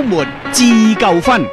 末自救分。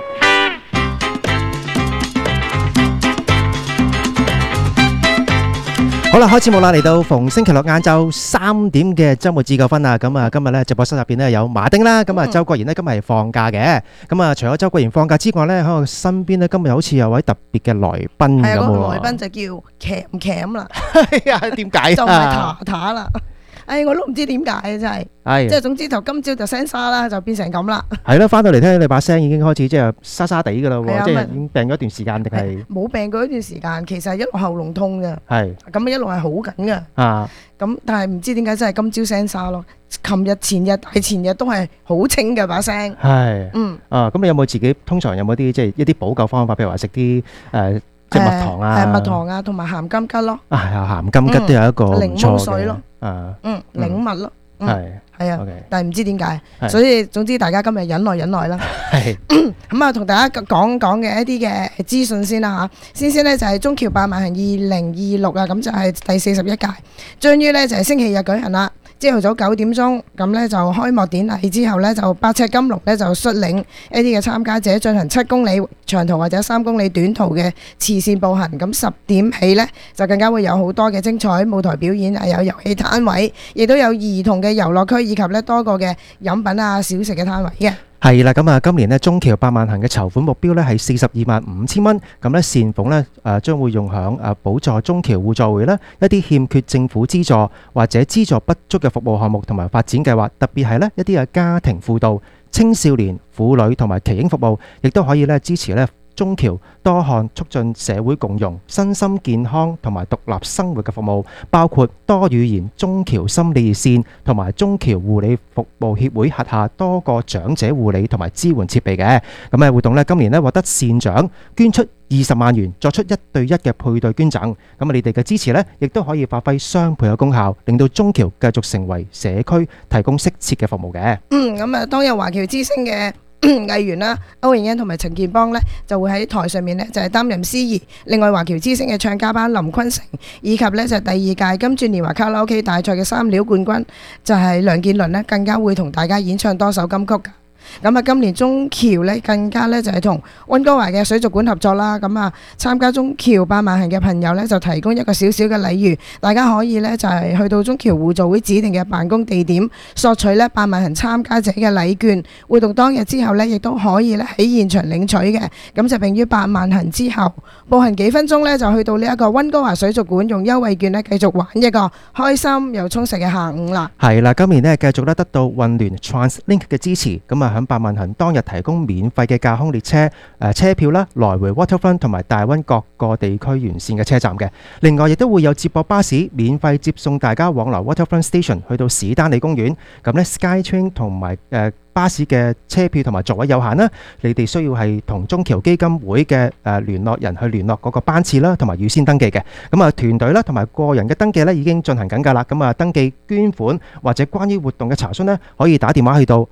好啦，開始冇啦，嚟到逢星期六晏晝3點嘅週末自救分啊！咁啊，今日咧直播室入邊咧有馬丁啦，咁啊周國賢咧今日係放假嘅，咁啊除咗周國賢放假之外咧，喺我身邊咧今日好似有位特別嘅來賓咁喎。 係啊，嗰個來賓就叫鉗鉗啦， 係啊，點解就唔係塔塔啦。我都唔知點解啊，真係。 係即係總之就今朝就聲沙啦，就變成咁啦。 係啦，翻到嚟聽你把聲已經開始即係沙沙地噶啦喎， 係啊即係已經病咗一段時間定係冇病過一段時間，其實係一路喉嚨痛嘅， 係咁一路係好緊嘅。 啊？ 咁但係唔知點解真係今朝聲沙咯。琴日、前日、大前日都係好清嘅把聲。 係嗯。 咁你有冇自己通常有冇啲即係一啲補救方法，譬如話食啲即係蜜糖啊？ 蜜糖啊，同埋鹹金桔咯。 啊，係啊，鹹金桔都有一個唔檸錯嘅檬水咯。檸蜜咯。係啊，但係唔知點解，所以總之大家今日忍耐啦。 係咁啊，同大家講嘅一啲嘅資訊先啦嚇。先呢就係中橋百萬行2026啊，咁就係第41屆，將於呢就係星期日舉行啦。朝頭早9點鐘，咁呢就開幕典禮之後呢，就8尺金龍呢就率領一啲嘅參加者進行7公里長途或者3公里短途嘅慈善步行。咁10點起呢，就更加會有好多嘅精彩舞台表演，有遊戲攤位，亦都有兒童嘅遊樂區，以及呢多個嘅飲品啊小食嘅攤位嘅。 係啦，咁啊，今年呢中橋百萬行嘅籌款目標呢係425000蚊，咁呢善款呢將會用響補助中橋互助會啦，一啲欠缺政府資助或者資助不足嘅服務項目同埋發展計劃，特別係呢一啲嘅家庭輔導、青少年、婦女同埋耆英服務，亦都可以呢支持呢中橋多項促進社會共融、身心健康同埋獨立生活嘅服務，包括多語言中橋心理熱線同埋中橋護理服務協會轄下多個長者護理同埋支援設備嘅。咁嘅活動呢，今年呢獲得善長捐出20萬元，作出1對1嘅配對捐贈。咁啊，你哋嘅支持呢，亦都可以發揮雙倍嘅功效，令到中橋繼續成為社區提供適切嘅服務嘅。 咁啊，當日華僑之星嘅藝員啦，歐詠欣同埋陳建邦呢，就會喺台上面呢，就係擔任司儀。另外華僑之星嘅唱家班林坤成，以及呢就係第2屆金鑽年華卡拉 OK 大賽嘅3料冠軍，就係梁建倫呢，更加會同大家演唱多首金曲㗎。咁啊，今年中橋呢，更加呢就係同溫哥華嘅水族館合作啦。咁啊，參加中橋百萬行嘅朋友呢，就提供一個少少嘅禮遇，大家可以呢就係去到中橋互助會指定嘅辦公地點，索取呢百萬行參加者嘅禮券。活動當日之後呢，亦都可以呢喺現場領取嘅。咁就並於百萬行之後步行幾分鐘呢，就去到呢一個溫哥華水族館，用優惠券呢繼續玩一個開心又充實嘅下午啦。 係啦，今年呢繼續咧得到運聯 TransLink 嘅支持，咁啊響百萬行當日提供免費嘅架空列車車票啦，來回 Waterfront 同埋大溫各個地區沿線嘅車站嘅。另外亦都會有接駁巴士免費接送大家往來 Waterfront Station 去到史丹利公園。咁呢 SkyTrain 同埋巴士嘅車票同埋座位有限啦，你哋需要係同中橋基金會嘅聯絡人去聯絡嗰個班次啦，同埋預先登記嘅。咁啊，團隊啦同埋個人嘅登記咧已經進行緊㗎啦。咁啊，登記捐款或者關於活動嘅查詢呢，可以打電話去到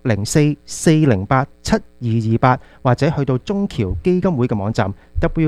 604-408-7228，或者去到中橋基金會嘅網站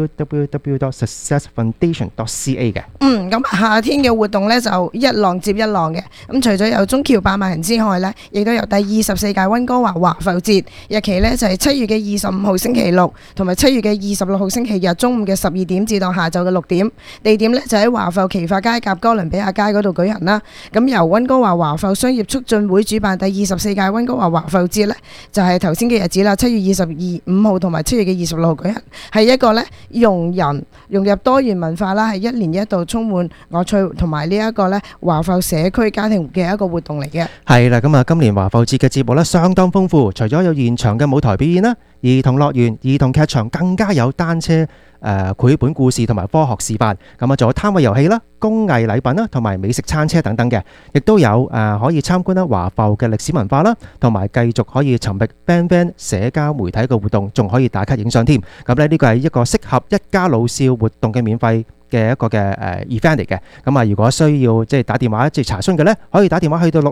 www.successfoundation.ca 嘅。 咁夏天嘅活動呢，就一浪接一浪嘅。咁除咗有中橋百萬行之外呢，亦都有第24屆溫哥華華埠節，日期呢，就係7月嘅25號星期六，同埋7月嘅26號星期日中午嘅12點至到下晝嘅6點。地點呢，就喺華埠奇化街夾哥倫比亞街嗰度舉行啦。咁由溫哥華華埠商業促進會主辦第24屆溫哥華華埠節呢，就係頭先嘅日子啦，7月25號同埋7月嘅26號舉行，係一個呢融入多元文化啦，係1年1度充滿樂趣同埋呢一個呢華埠社區家庭嘅一個活動嚟嘅。 係啦，咁啊，今年華埠節嘅節目呢相當豐富，除咗有現場嘅舞台表演啦、兒童樂園、兒童劇場，更加有單車繪本故事同埋科學示範。咁啊，仲有攤位遊戲啦、工藝禮品啦，同埋美食餐車等等嘅，亦都有可以參觀啦華埠嘅歷史文化啦，同埋繼續可以尋覓 band 社交媒體嘅活動，仲可以打卡影相添。咁咧呢個係一個適合一家老少活動嘅免費嘅一個嘅event 嚟嘅。咁啊，如果需要即係打電話即係查詢嘅呢，可以打電話去到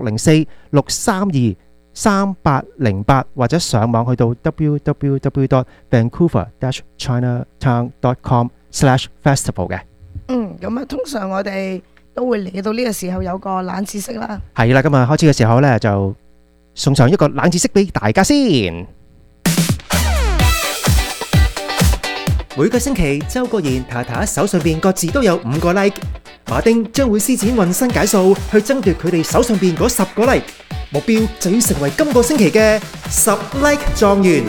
604-632-3808，或者上網去到 www.vancouver-chinatown.com/festival 嘅。 咁啊，通常我哋都會嚟到呢個時候有個冷知識啦。 係啦，咁啊開始嘅時候呢，就送上一個冷知識俾大家先。 每個星期，周國賢、塔塔手上邊各自都有5個 like， 馬丁將會施展渾身解數去爭奪佢哋手上邊嗰10個 like， 目標就要成為今個星期嘅10 like 狀元。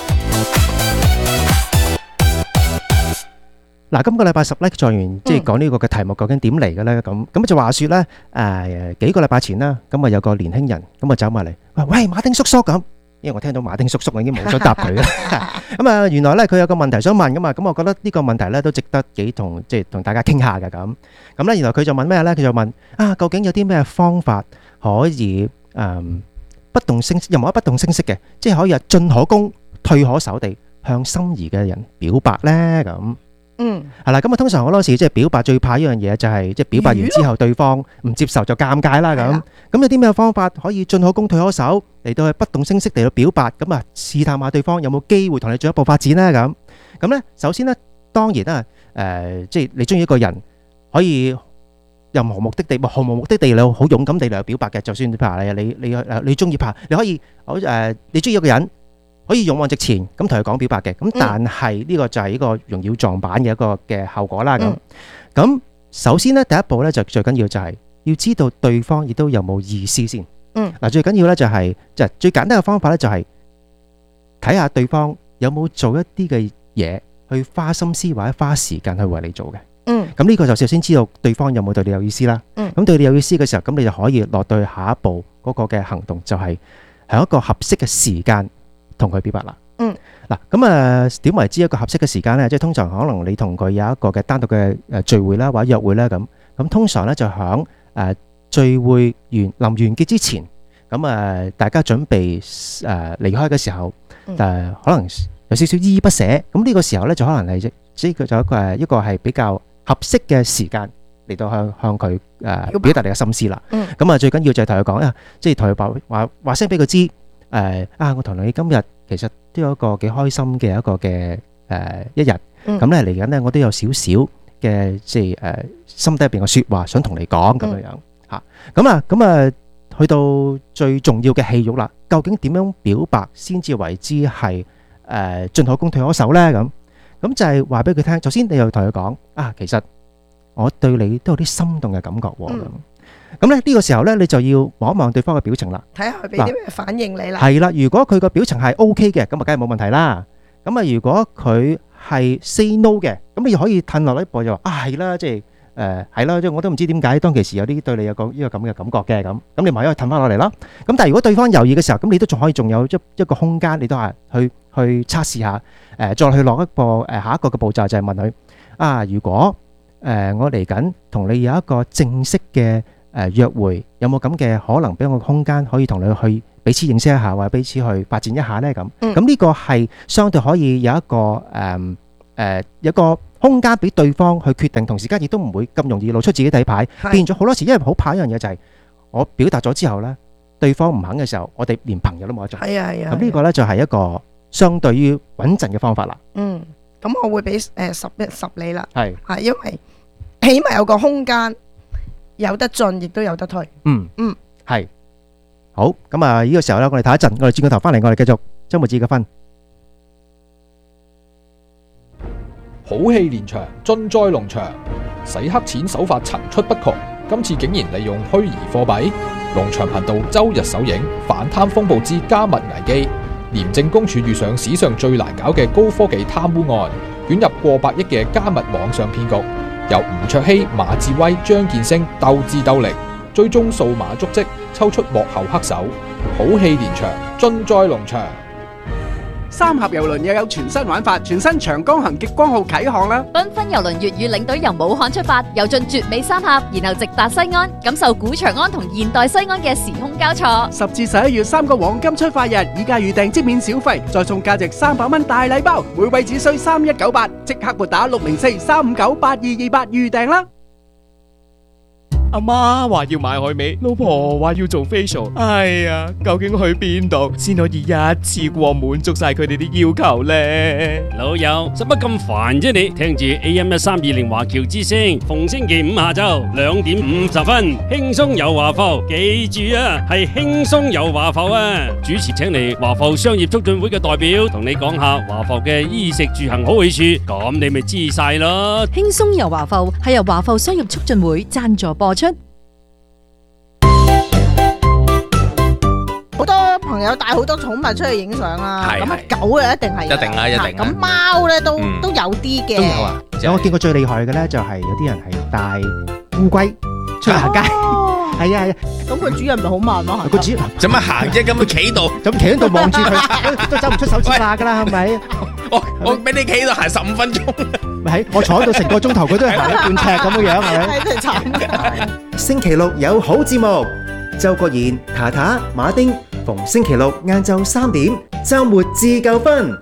嗱，今個禮拜10 like 狀元，即係講呢個嘅題目究竟點嚟嘅咧？咁就話說咧，幾個禮拜前啦，咁啊有個年輕人咁啊走埋嚟，喂，馬丁叔叔咁。因為我聽到馬丁叔叔，我已經冇想答佢啦。咁啊，原來咧佢有個問題想問噶嘛，咁我覺得呢個問題咧都值得同大家傾下嘅咁。咁咧，原來佢就問咩咧？佢就問究竟有啲咩方法可以不動聲色，又冇不動聲色嘅，即係可以進可攻退可守地向心儀嘅人表白咧咁。係啦，咁啊通常好多時即係表白最怕一樣嘢就係即係表白完之後對方唔接受就尷尬啦咁。咁有啲咩方法可以進可攻退可守嚟到去不動聲色嚟到表白？咁啊試探下對方有冇機會同你進一步發展呢？咁咧首先呢，當然啦，即係你中意一個人可以任何目的地，毫無目的地你好勇敢地嚟表白嘅。就算譬如你中意拍，你可以你中意一個人。可以勇往直前咁同佢講表白嘅，咁但係呢個就係一個容易撞板嘅一個嘅後果啦。咁首先呢，第一步呢就最緊要就係要知道對方亦都有冇意思先。嗱，最緊要呢就係最簡單嘅方法呢就係睇下對方有冇做一啲嘅嘢去花心思或者花時間去為你做嘅。咁呢個就首先知道對方有冇對你有意思啦。咁對你有意思嘅時候，咁你就可以落到去下一步嗰個嘅行動，就係喺一個合適嘅時間同佢表白啦。嗱，咁點為之一個合適嘅時間呢？即係通常可能你同佢有一個嘅單獨嘅聚會啦，或者約會啦咁。咁通常呢就響聚會臨完結之前，咁大家準備離開嘅時候，可能有少少依依不捨。咁呢個時候呢就可能係即係佢就一個係比較合適嘅時間嚟到向佢表達你嘅心思啦。咁最緊要就係同佢講即係同佢話聲俾佢知。我同你今日其實都有一個幾開心嘅一個嘅一日，咁咧嚟緊咧我都有少少嘅即係心底入邊嘅説話想同你講咁樣樣嚇。咁去到最重要嘅戲肉啦，究竟點樣表白先至為之係進可攻退可守咧？咁就係話俾佢聽。首先你又同佢講其實我對你都有啲心動嘅感覺喎。咁咧呢個時候咧，你就要望一望對方嘅表情啦，睇下佢俾啲咩反應你啦。係啦，如果佢個表情係 OK 嘅，咁梗係冇問題啦。咁如果佢係 say no 嘅，咁你可以褪落一步就話係啦，即係係啦，即係我都唔知點解當其時有啲對你有個呢個咁嘅感覺嘅咁你咪可以褪翻落嚟啦。咁但係如果對方猶豫嘅時候，咁你都仲有一個空間，你都係去測試下，再去落一個下一個嘅步驟就係問佢如果我嚟緊同你有一個正式嘅約會，有冇咁嘅可能俾我個空間可以同你去彼此認識一下，或者彼此去發展一下呢？咁呢個係相對可以有一個有個空間俾對方去決定，同時間亦都唔會咁容易露出自己底牌。變咗好多時，因為好怕一樣嘢就係我表達咗之後呢，對方唔肯嘅時候，我哋連朋友都冇得做。咁呢個呢就係一個相對於穩陣嘅方法啦。 咁我會俾10你啦。因為起碼有個空間。有得進，亦都有得退。 係好。咁呢個時候咧，我哋睇一陣，我哋轉個頭翻嚟，我哋繼續周末節嘅分。 好戲連場，盡在龍場，洗黑錢手法層出不窮。今次竟然利用虛擬貨幣，龍場頻道周日首映反貪風暴之加密危機。廉政公署遇上史上最難搞嘅高科技貪污案，捲入過百億嘅加密網上騙局。由吳卓羲、馬志威、張建升鬥智鬥力，追蹤數碼足跡，抽出幕後黑手，好戲連場，盡在龍場。 三峽郵輪又有全新玩法，全新長江行極光號啟航啦！ 繽紛郵輪粵語領隊由武漢出發，遊進絕美三峽，然後直達西安，感受古長安同現代西安嘅時空交錯。 10至11月3個黃金出發日，以價預訂即免小費，再送價值300蚊大禮包，每位只需3198，即刻撥打604-359-8228預訂啦！ 阿媽話要買海味，老婆話要做 facial。哎呀，究竟去邊度先可以一次過滿足晒佢哋啲要求呢？ 老友，使乜咁煩啫你？聽住 AM1320華僑之聲，逢星期五下晝2:50，輕鬆遊華埠，記住啊，係輕鬆遊華埠啊！主持請嚟華埠商業促進會嘅代表，同你講下華埠嘅衣食住行好去處，咁你咪知晒咯。 輕鬆遊華埠係由華埠商業促進會贊助播出。 好多朋友帶好多寵物出去影相啦，咁啊狗啊一定係， 一定啦，一定啦。 咁貓咧都有啲嘅， 都有啊。 我見過最厲害嘅咧，就係有啲人係帶烏龜出去行街，係啊。 咁個主人咪好慢咯， 個主人做乜行啫？咁佢企度， 咁企喺度望住佢，都走唔出手指罅噶啦，係咪？ 我俾你企喺度行15分鐘， 咪係我坐喺度成個鐘頭，佢都係行咗半尺咁樣樣，係咪？ 真係慘。 星期六有好節目，周國賢、塔塔、馬丁，逢星期六晏晝3點，週末自夠分。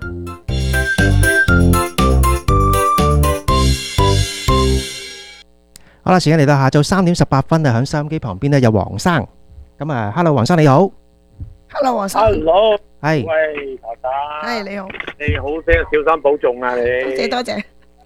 好啦，時間嚟到下晝3:18啊，喺收音機旁邊咧有黃生。咁啊 ，Hello， 黃生你好。 Hello， 黃生。 Hello。 係。 喂，大家。 係你好。 你好聲，小心保重啊你。 多謝。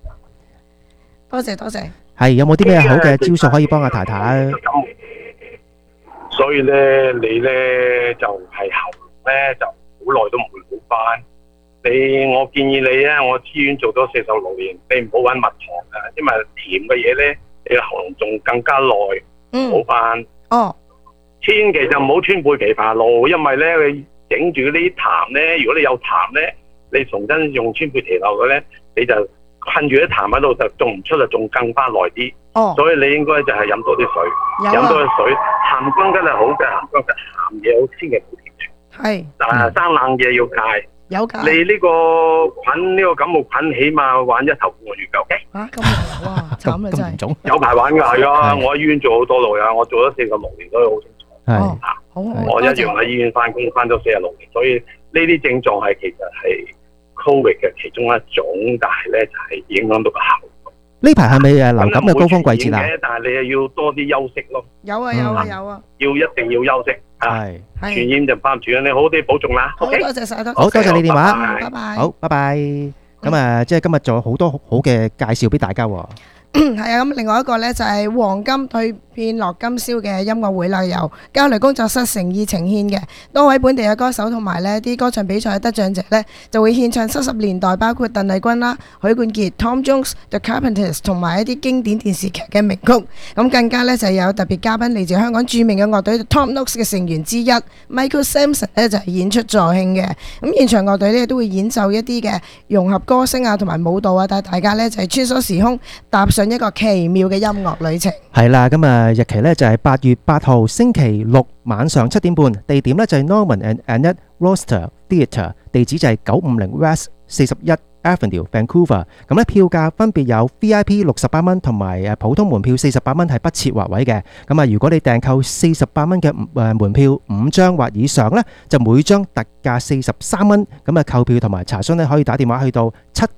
多謝。 係有冇啲咩好嘅招數可以幫阿太太？ 所以咧，你咧就係喉嚨咧就好耐都唔會好翻。我建議你咧，我醫院做咗46年，你唔好揾蜜糖啊，因為甜嘅嘢咧，你個喉嚨仲更加耐好翻。 哦， 千祈就唔好穿背皮爬路，因為咧你整住嗰啲痰咧，如果你有痰咧，你重新用穿背皮流嘅咧，你就困住啲痰喺度就種唔出，就仲更加耐啲。 哦， 所以你應該就係飲多啲水，飲多啲水，鹹乾真係好嘅，鹹嘢好千祈唔好甜住。 係， 但係生冷嘢要戒。 有戒。 你呢個菌呢個感冒菌，起碼玩1頭半個月夠嘅。 啊，咁耐哇，慘啊真係。 有排玩㗎，係啊！我喺醫院做好多路啊，我做咗46年，所以好清楚。 係。 好， 我一樣喺醫院翻工，翻咗46年，所以呢啲症狀係其實係 Covid 嘅其中一種，但係咧就係影響到個效果。 呢排係咪誒流感嘅高峰季節啊？ 但係你又要多啲休息咯。 有啊。 一定要休息。 係。 傳染就翻唔住啦，你好啲保重啦。 好，多謝晒， 好多謝你電話， 拜拜。 好，拜拜。咁啊，即係今日仲有好多好嘅介紹俾大家喎。 係啊，咁另外一個咧就係黃金蛻變樂今宵嘅音樂會啦，由交流工作室誠意呈獻嘅多位本地嘅歌手同埋呢啲歌唱比賽嘅得獎者呢，就會獻唱70年代包括鄧麗君啦、許冠傑、Tom Jones、The Carpenters 同埋一啲經典電視劇嘅名曲。咁更加呢，就有特別嘉賓嚟自香港著名嘅樂隊 Top Notes 嘅成員之一 Michael Samson 呢，就係演出助興嘅。咁現場樂隊呢，都會演奏一啲嘅融合歌聲啊同埋舞蹈啊，帶大家呢，就係穿梭時空，踏上一個奇妙嘅音樂旅程。 係啦，咁啊日期呢就係8月8號星期六晚上7點半，地點呢就係 Norman and Annette Roster Theatre， 地址就係950 West 41 Avenue Vancouver。咁呢票價分別有 VIP 68蚊同埋普通門票48蚊，係不設劃位嘅。咁啊如果你訂購48蚊嘅門票5張或以上呢，就每張特價43蚊。咁啊購票同埋查詢呢，可以打電話去到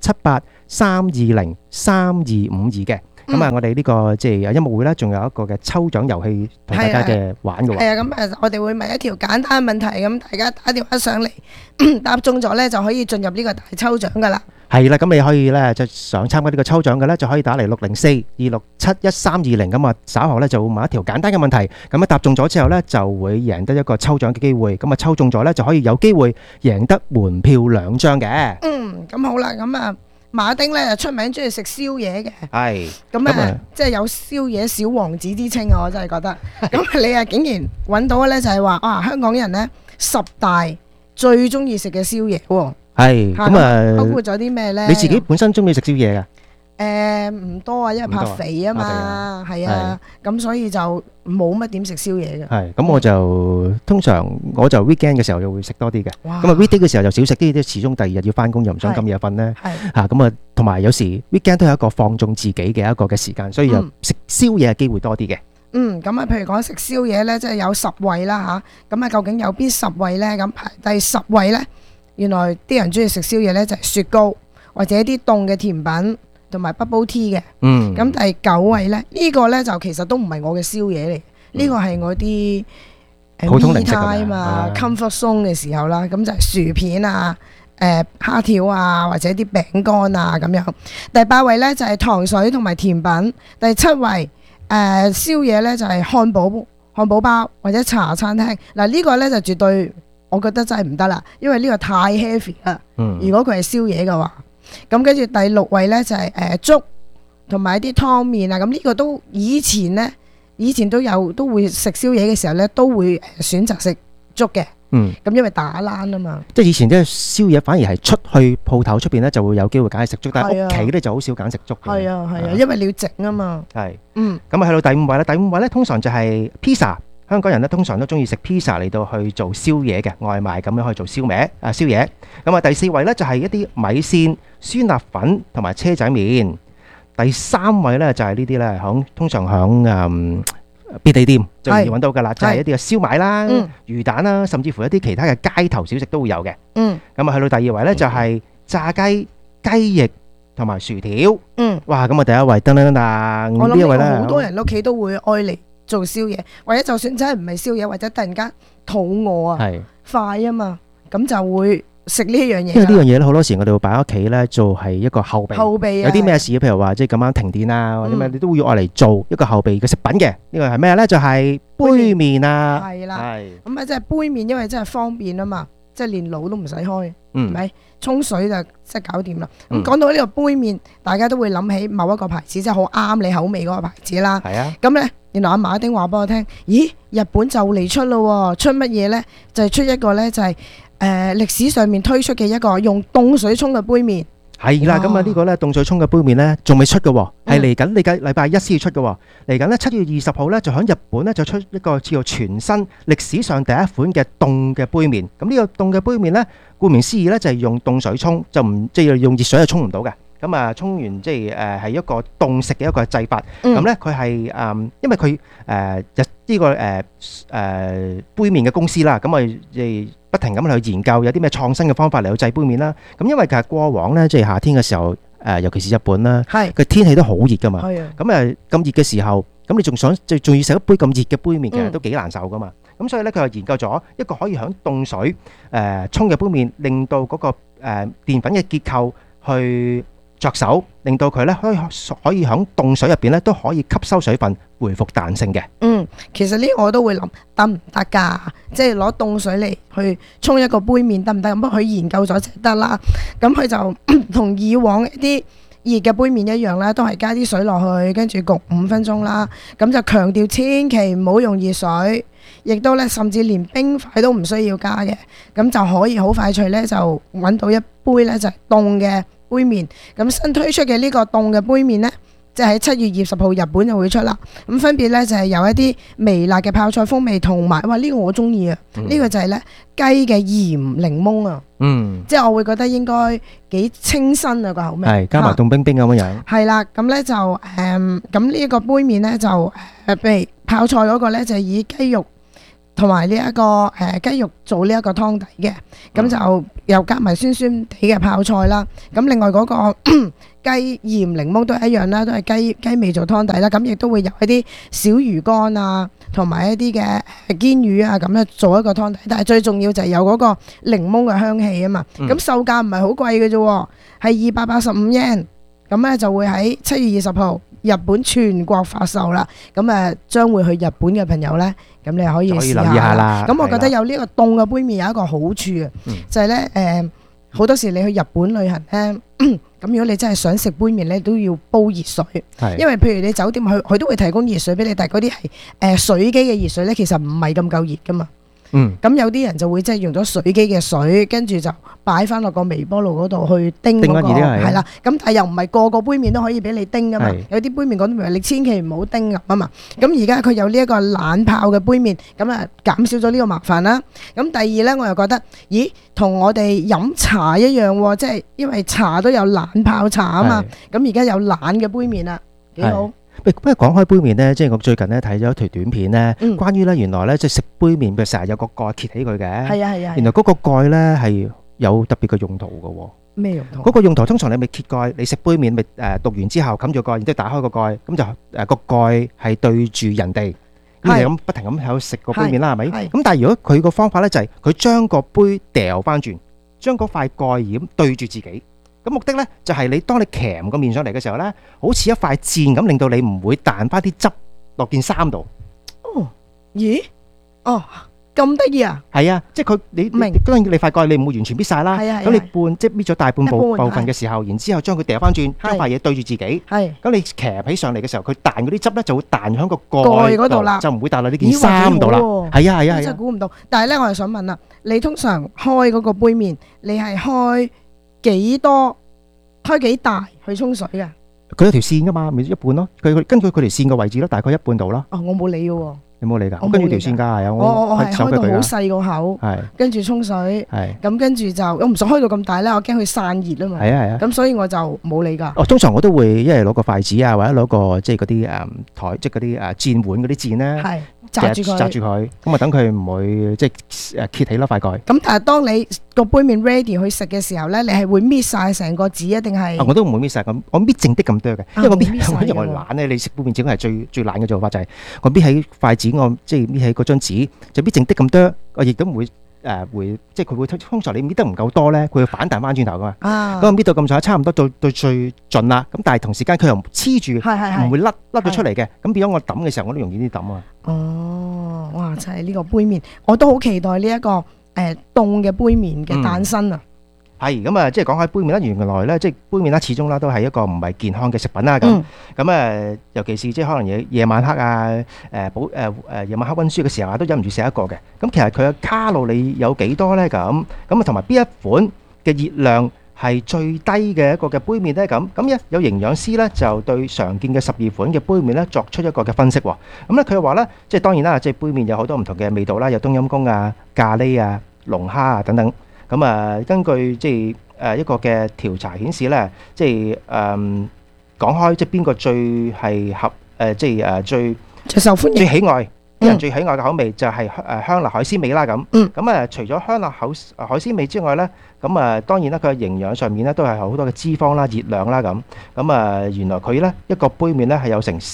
778-320-3252嘅。咁啊，我哋呢個即係音樂會咧，仲有一個嘅抽獎遊戲同大家嘅玩嘅喎。 係啊，咁我哋會問一條簡單嘅問題，咁大家打電話上嚟答中咗咧，就可以進入呢個大抽獎噶啦。 係啦，咁你可以咧就想參加呢個抽獎嘅咧，就可以打嚟604-267-1320。咁啊，稍後咧就會問一條簡單嘅問題，咁啊答中咗之後咧，就會贏得一個抽獎嘅機會。咁啊抽中咗咧，就可以有機會贏得門票2張嘅。 咁好啦，咁啊。馬丁咧就出名中意食宵夜嘅， 係咁啊，即係有宵夜小王子之稱啊！我真係覺得，咁你啊竟然揾到咧就係話啊，香港人咧10大最中意食嘅宵夜喎， 係咁啊， 包括咗啲咩咧？ 你自己本身中意食宵夜㗎？ 唔多啊，因為怕肥啊嘛，係啊，咁所以就冇乜點食宵夜嘅。 係，咁我就通常我就 weekend 嘅時候又會食多啲嘅。咁啊 weekday 嘅時候就少食啲，即係始終第二日要翻工又唔想咁夜瞓咧。係嚇，咁啊同埋有時 weekend 都係一個放縱自己嘅一個嘅時間，所以又食宵夜嘅機會多啲嘅。 咁啊，譬如講食宵夜咧，即係有10位啦嚇。咁啊，究竟有邊10位咧？咁排第10位咧，原來啲人中意食宵夜咧就係雪糕或者啲凍嘅甜品。 同埋 bubble tea 嘅。 嗯， 咁第9位咧，呢個咧就其實都唔係我嘅宵夜嚟，呢個係我啲普通零食 time 啊 comfort zone 嘅時候啦，咁就係薯片啊、蝦條啊，或者啲餅乾啊咁樣。第8位咧就係糖水同埋甜品。第7位宵夜咧就係漢堡包或者茶餐廳。嗱呢個咧就絕對我覺得真係唔得啦，因為呢個太 heavy 啦。如果佢係宵夜嘅話，咁跟住第6位咧就係粥同埋一啲湯麵啊。咁呢個都以前都會食宵夜嘅時候咧，都會選擇食粥嘅。咁因為打冷啊嘛。 即係以前即係宵夜反而係出去鋪頭出邊咧就會有機會揀食粥，但係屋企咧就好少揀食粥嘅。 係啊，因為你要整啊嘛。 係。咁啊去到第5位啦，第5位咧通常就係 pizza。香港人咧通常都中意食 pizza 嚟到去做宵夜嘅外賣，咁樣去做宵夜。咁啊第4位咧就係一啲米線、酸辣粉同埋車仔麵。第3位咧就係呢啲咧通常響便利店就容易揾到㗎啦，就係一啲嘅燒賣啦、魚蛋啦，甚至乎一啲其他嘅街頭小食都會有嘅。咁啊去到第2位咧就係炸雞、雞翼同埋薯條。哇！咁啊第1位噔噔噔噔， 我呢一位咧諗好多人屋企都會愛嚟做宵夜，或者就算真係唔係宵夜，或者突然間肚餓啊，快啊嘛，咁就會食呢一樣嘢。 因為呢樣嘢咧，好多時我哋會擺喺屋企咧做係一個後備。有啲咩事，譬如話即係咁啱停電啊，或者咩，你都會要愛嚟做一個後備嘅食品嘅。呢個係咩咧？就係杯麵啊。 係啦，咁啊即係杯麵，因為真係方便啊嘛，即係連爐都唔使開，係咪？沖水就即係搞掂啦。咁講到呢個杯麵，大家都會諗起某一個牌子，即係好啱你口味嗰個牌子啦。 係啊。 咁咧，原來阿馬丁話俾我聽，咦，日本就嚟出咯，出乜嘢咧？就係出一個咧，就係歷史上面推出嘅一個用凍水沖嘅杯麵。 係啦，咁啊呢個咧凍水沖嘅杯麵咧仲未出嘅喎，係嚟緊禮拜1先至出嘅喎。嚟緊咧7月20號咧就喺日本咧就出一個叫做全新歷史上第一款嘅凍嘅杯麵。咁呢個凍嘅杯麵咧，顧名思義咧就係用凍水沖，就唔即係用熱水係沖唔到嘅。咁啊沖完即係係一個凍食嘅一個製法。咁咧佢係因為佢呢個杯麵嘅公司啦，咁啊不停咁去研究有啲咩創新嘅方法嚟去製杯麵啦。咁因為其實過往咧即係夏天嘅時候，尤其是日本啦，個天氣都好熱噶嘛。咁咁熱嘅時候，咁你仲要食一杯咁熱嘅杯麵，其實都幾難受噶嘛。咁所以咧佢就研究咗一個可以響凍水沖嘅杯麵，令到嗰個澱粉嘅結構去着手，令到佢咧可以響凍水入邊咧都可以吸收水分，回復彈性嘅。 其實呢個我都會諗得唔得㗎？即係攞凍水嚟去沖一個杯麵得唔得？咁不過佢研究咗就得啦。咁佢就同以往一啲熱嘅杯麵一樣啦，都係加啲水落去，跟住焗5分鐘啦。咁就強調千祈唔好用熱水，亦都咧甚至連冰塊都唔需要加嘅。咁就可以好快脆咧就揾到一杯咧就係凍嘅杯麵。咁新推出嘅呢個凍嘅杯麵呢，即係喺7月20號日本就會出啦。咁分別呢，就係有一啲微辣嘅泡菜風味，同埋哇呢個我中意啊！呢個就係呢雞嘅鹽檸檬啊。即係我會覺得應該幾清新啊個口味。 係加埋凍冰冰咁樣。 係啦，咁呢就咁呢一個杯麵呢，就譬如泡菜嗰個呢，就係以雞肉同埋呢一個雞肉做呢一個湯底嘅，咁就又加埋酸酸地嘅泡菜啦。咁另外嗰個雞鹽檸檬都係一樣啦，都係雞味做湯底啦。咁亦都會有一啲小魚乾啊，同埋一啲嘅煎魚啊，咁樣做一個湯底。但係最重要就係有嗰個檸檬嘅香氣啊嘛。咁售價唔係好貴嘅啫，係285 yen。咁咧就會喺7月20號日本全國發售啦。咁將會去日本嘅朋友咧，咁你可以試留意下啦。 咁我覺得有呢個凍嘅杯麵有一個好處啊，就係咧好多時你去日本旅行咧，咁如果你真係想食杯麵咧，都要煲熱水。因為譬如你酒店佢都會提供熱水俾你，但係嗰啲係水機嘅熱水咧，其實唔係咁夠熱噶嘛。咁有啲人就會即係用咗水機嘅水，跟住就擺翻落個微波爐嗰度去叮嗰個，係啦。咁但係又唔係個個杯麵都可以俾你叮噶嘛。有啲杯麵講明你千祈唔好叮啊嘛。咁而家佢有呢一個冷泡嘅杯麵，咁減少咗呢個麻煩啦。咁第二呢，我又覺得，咦，同我哋飲茶一樣喎，即係因為茶都有冷泡茶啊嘛。咁而家有冷嘅杯麵啦，幾好。 不過講開杯麵咧，即係我最近咧睇咗一條短片咧，關於咧原來咧即係食杯麵嘅成日有個蓋揭起佢嘅。係啊。原來嗰個蓋咧係有特別嘅用途嘅喎。 咩用途？ 嗰個用途通常你咪揭蓋，你食杯麵咪讀完之後冚住個蓋，然之後打開個蓋，咁就個蓋係對住人哋，咁你咁不停咁喺度食個杯麵啦，係咪？咁但係如果佢個方法咧就係佢將個杯掉翻轉，將嗰塊蓋掩對住自己。咁目的咧就係你當你鉗個麵上嚟嘅時候咧，好似一塊箭咁，令到你唔會彈翻啲汁落件衫度。 哦，咦？哦，咁得意啊！ 係啊，即係佢你當然你塊蓋你唔會完全搣晒啦。咁你即係搣咗大半部分嘅時候，然之後將佢掉翻轉，將塊嘢對住自己。係。咁你鉗起上嚟嘅時候，佢彈嗰啲汁咧就會彈響個蓋嗰度啦，就唔會彈落呢件衫度啦。係啊係啊係啊！ 真係估唔到。但係咧，我係想問啦，你通常開嗰個杯麵，你係開幾多？開幾大去沖水嘅？ 佢有條線噶嘛，咪一半咯。佢根據佢條線嘅位置咯，大概一半度啦。 哦，我冇理嘅喎。 你冇理㗎？我跟住條線㗎，係啊。 我係開到好細個口，跟住沖水。係。咁跟住就我唔想開到咁大咧，我驚佢散熱啊嘛。係啊係啊。咁所以我就冇理㗎。 通常我都會一係攞個筷子啊，或者攞個即係嗰啲台，即係嗰啲墊碗嗰啲墊咧。係。紮住佢，咁啊等佢唔會即係揭起啦塊蓋。咁但係當你個杯麵 ready 去食嘅時候咧，你係會搣晒成個紙啊，定係？ 我都唔會搣晒咁，我搣剩啲咁多嘅，因為我懶咧。你食杯麵整係最懶嘅做法就係我搣起筷子，我即係搣起嗰張紙，就搣剩啲咁多，我亦都唔會即係佢會通常你搣得唔夠多咧，佢會反彈翻轉頭噶嘛。咁我搣到咁上下，差唔多到最盡啦。咁但係同時間佢又黐住，唔會甩咗出嚟嘅。咁變咗我揼嘅時候，我都容易啲揼啊。 哦，哇！就係呢個杯麵，我都好期待呢一個凍嘅杯麵嘅誕生啊！ 係咁啊，即係講開杯麵啦，原來咧即係杯麵啦，始終啦都係一個唔係健康嘅食品啦。咁尤其是即係可能夜晚黑啊，夜晚黑溫書嘅時候啊，都忍唔住食一個嘅。咁其實佢嘅卡路里有幾多咧？咁啊，同埋邊一款嘅熱量係最低嘅一個嘅杯麵咧？咁有營養師咧就對常見嘅12款嘅杯麵咧作出一個嘅分析喎。咁咧佢話咧，即係當然啦，即係杯麵有好多唔同嘅味道啦，有冬陰功啊、咖喱啊、龍蝦啊等等。咁根據即係一個嘅調查顯示咧，即係講開即係邊個最係即係最受歡迎、 最喜愛啲人最喜愛嘅口味就係香辣海鮮味啦咁。咁除咗香辣海鮮味之外咧，咁當然啦，佢嘅營養上面咧都係好多嘅脂肪啦、熱量啦咁。原來佢咧一個杯麵咧係有成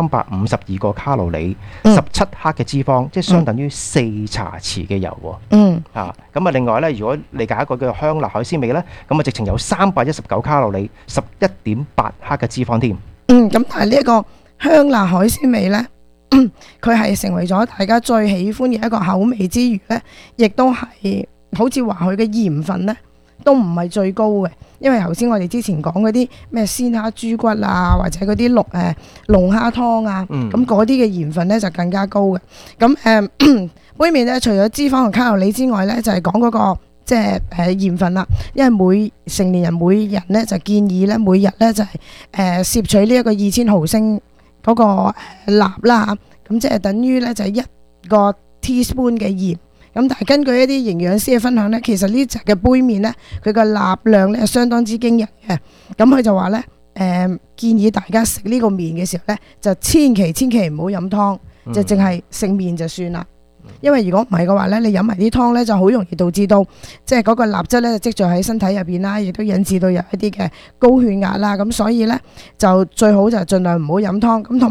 352個卡路里、17克嘅脂肪，即係相等於4茶匙嘅油喎。另外咧，如果你揀一個叫做香辣海鮮味咧，咁直情有319卡路里、11.8克嘅脂肪添。 咁但係呢一個香辣海鮮味咧，佢係成為咗大家最喜歡嘅一個口味之餘咧，亦都係好似話佢嘅鹽分咧都唔係最高嘅，因為頭先我哋之前講嗰啲咩鮮蝦豬骨啊，或者嗰啲龍蝦湯啊，咁嗰啲嘅鹽分咧就更加高嘅。咁杯麵咧除咗脂肪同卡路里之外咧，就係講嗰個即係鹽分啦。因為每成年人每人咧就建議咧每日咧就係攝取呢一個2000毫升嗰個鈉啦，咁即係等於咧就係1個 teaspoon 嘅鹽。咁但係根據一啲營養師嘅分享咧，其實呢隻嘅杯麵咧，佢個鈉量咧係相當之驚人嘅。咁佢就話咧，建議大家食呢個麵嘅時候咧，就千祈唔好飲湯，就淨係食麵就算啦。因為如果唔係嘅話咧，你飲埋啲湯咧，就好容易導致到即係嗰個鈉質咧積聚喺身體入邊啦，亦都引致到有一啲嘅高血壓啦。咁所以咧就最好就盡量唔好飲湯。咁同